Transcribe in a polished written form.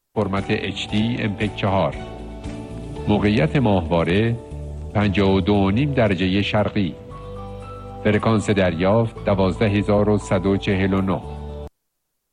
فرمت HD MPEG 4. موقعیت ماهواره 52.5 درجه شرقی. فرکانس دریافت 12149.